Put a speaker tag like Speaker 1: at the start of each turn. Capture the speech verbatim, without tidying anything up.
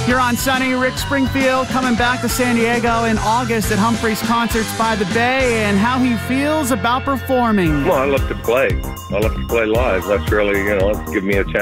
Speaker 1: Here on Sunny, Rick Springfield coming back to San Diego in August at Humphreys Concerts by the Bay, and how he feels about performing.
Speaker 2: Well, I love to play. I love to play live. That's really, you know, it's given me a chance